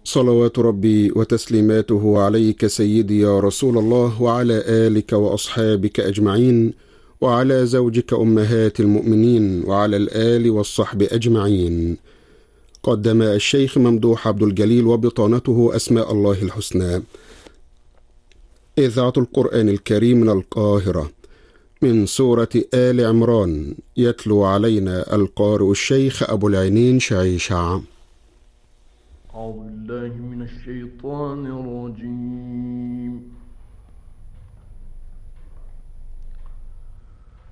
صلوات ربي وتسليماته عليك سيدي يا رسول الله، وعلى آلك وأصحابك أجمعين، وعلى زوجك أمهات المؤمنين، وعلى الآل والصحب أجمعين. قدم الشيخ ممدوح عبد الجليل وبطانته أسماء الله الحسنى، إذاعة القرآن الكريم من القاهرة، من سورة آل عمران. يتلو علينا القارئ الشيخ أبو العينين شعيشع. أعوذ بالله من الشيطان الرجيم.